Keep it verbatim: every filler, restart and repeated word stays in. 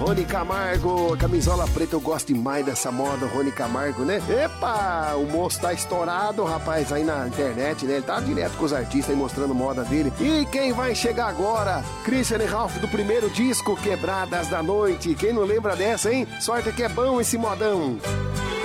Rony Camargo, camisola preta, eu gosto demais dessa moda, Rony Camargo, né? Epa, o moço tá estourado, rapaz, aí na internet, né? Ele tá direto com os artistas aí mostrando moda dele. E quem vai chegar agora? Christian e Ralph do primeiro disco, Quebradas da Noite. Quem não lembra dessa, hein? Sorte que é bom esse modão.